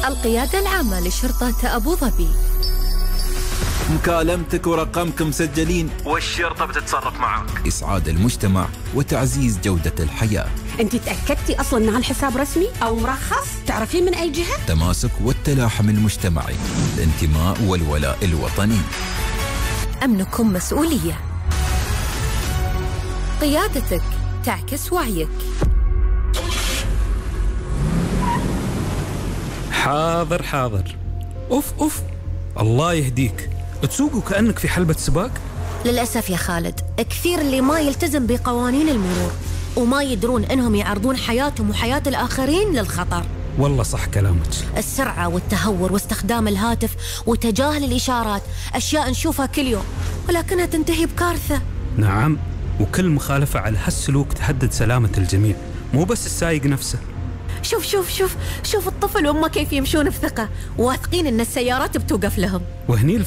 القيادة العامة لشرطة أبو ظبي. مكالمتك ورقمك مسجلين والشرطة بتتصرف معك. إسعاد المجتمع وتعزيز جودة الحياة. أنت تأكدتي أصلاً أن هالحساب رسمي أو مرخص؟ تعرفين من أي جهة؟ تماسك والتلاحم المجتمعي، الانتماء والولاء الوطني. أمنكم مسؤولية، قيادتك تعكس وعيك. حاضر حاضر. أوف الله يهديك، تسوق كأنك في حلبة سباق. للأسف يا خالد، كثير اللي ما يلتزم بقوانين المرور وما يدرون أنهم يعرضون حياتهم وحياة الآخرين للخطر. والله صح كلامك. السرعة والتهور واستخدام الهاتف وتجاهل الإشارات أشياء نشوفها كل يوم ولكنها تنتهي بكارثة. نعم، وكل مخالفة على هالسلوك تهدد سلامة الجميع، مو بس السايق نفسه. شوف شوف شوف شوف الطفل وأمه كيف يمشون بثقة واثقين أن السيارات بتوقف لهم. وهني